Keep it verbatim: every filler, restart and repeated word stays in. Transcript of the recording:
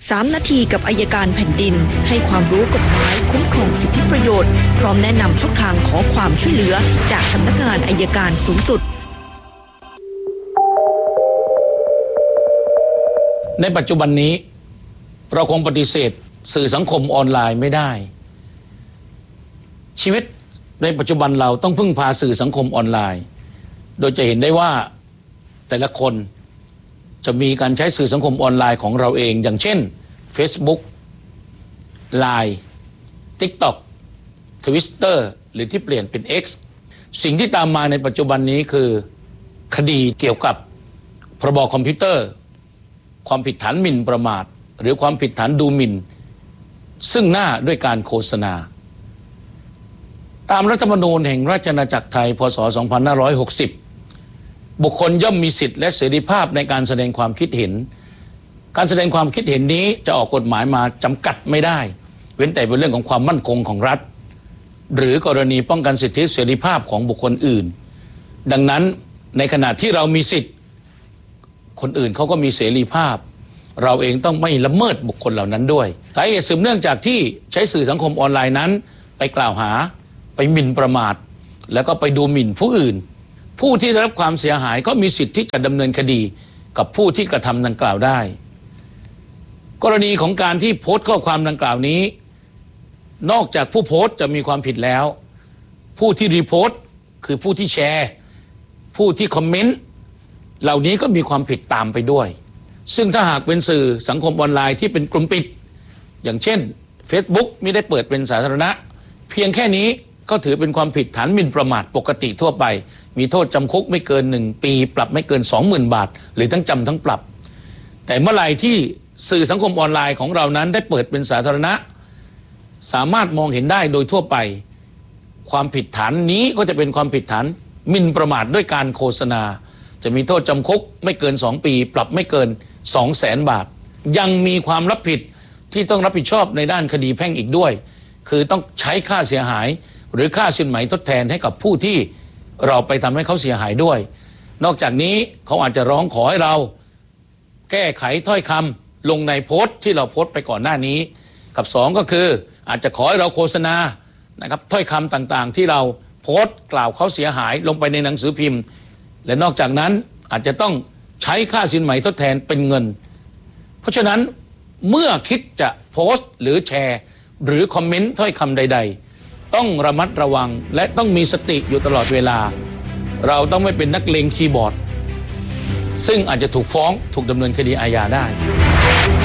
สามนาทีกับอัยการแผ่นดินให้ความรู้กฎหมายคุ้มครองสิทธิประโยชน์พร้อมแนะนำช่องทางขอความช่วยเหลือจากสำนักงานอัยการสูงสุดในปัจจุบันนี้เราคงปฏิเสธสื่อสังคมออนไลน์ไม่ได้ชีวิตในปัจจุบันเราต้องพึ่งพาสื่อสังคมออนไลน์โดยจะเห็นได้ว่าแต่ละคนจะมีการใช้สื่อสังคมออนไลน์ของเราเองอย่างเช่น Facebook ไลน์ TikTok Twitter หรือที่เปลี่ยนเป็น X สิ่งที่ตามมาในปัจจุบันนี้คือคดีเกี่ยวกับพรบคอมพิวเตอร์ความผิดฐานหมิ่นประมาทหรือความผิดฐานดูหมิ่นซึ่งหน้าด้วยการโฆษณาตามรัฐธรรมนูญแห่งราชอาณาจักรไทยพ.ศ. สองพันห้าร้อยหกสิบบุคคลย่อมมีสิทธิและเสรีภาพในการแสดงความคิดเห็นการแสดงความคิดเห็นนี้จะออกกฎหมายมาจำกัดไม่ได้เว้นแต่เป็นเรื่องของความมั่นคงของรัฐหรือกรณีป้องกันสิทธิเสรีภาพของบุคคลอื่นดังนั้นในขณะที่เรามีสิทธิคนอื่นเขาก็มีเสรีภาพเราเองต้องไม่ละเมิดบุคคลเหล่านั้นด้วยสาเหตุสืบเนื่องจากที่ใช้สื่อสังคมออนไลน์นั้นไปกล่าวหาไปหมิ่นประมาทแล้วก็ไปดูหมิ่นผู้อื่นผู้ที่ได้รับความเสียหายก็มีสิทธิ์ที่จะดำเนินคดีกับผู้ที่กระทำดังกล่าวได้กรณีของการที่โพสต์ข้อความดังกล่าวนี้นอกจากผู้โพสต์จะมีความผิดแล้วผู้ที่รีโพสต์คือผู้ที่แชร์ผู้ที่คอมเมนต์เหล่านี้ก็มีความผิดตามไปด้วยซึ่งถ้าหากเป็นสื่อสังคมออนไลน์ที่เป็นกลุ่มปิดอย่างเช่น Facebook ไม่ได้เปิดเป็นสาธารณะเพียงแค่นี้ก็ถือเป็นความผิดฐานหมิ่นประมาทปกติทั่วไปมีโทษจำคุกไม่เกินหนึ่งปีปรับไม่เกิน สองหมื่น บาทหรือทั้งจำทั้งปรับแต่เมื่อไหร่ที่สื่อสังคมออนไลน์ของเรานั้นได้เปิดเป็นสาธารณะสามารถมองเห็นได้โดยทั่วไปความผิดฐานนี้ก็จะเป็นความผิดฐานหมิ่นประมาทด้วยการโฆษณาจะมีโทษจำคุกไม่เกินสองปีปรับไม่เกิน สองแสน บาทยังมีความรับผิดที่ต้องรับผิดชอบในด้านคดีแพ่งอีกด้วยคือต้องใช้ค่าเสียหายหรือค่าสินไหมทดแทนให้กับผู้ที่เราไปทำให้เขาเสียหายด้วยนอกจากนี้เขาอาจจะร้องขอให้เราแก้ไขถ้อยคำลงในโพสต์ที่เราโพสต์ไปก่อนหน้านี้กับสองก็คืออาจจะขอให้เราโฆษณานะครับถ้อยคำต่างๆที่เราโพสต์กล่าวเขาเสียหายลงไปในหนังสือพิมพ์และนอกจากนั้นอาจจะต้องใช้ค่าสินไหมทดแทนเป็นเงินเพราะฉะนั้นเมื่อคิดจะโพสต์หรือแชร์หรือคอมเมนต์ถ้อยคำใดๆต้องระมัดระวังและต้องมีสติอยู่ตลอดเวลาเราต้องไม่เป็นนักเลงคีย์บอร์ดซึ่งอาจจะถูกฟ้องถูกดำเนินคดีอาญาได้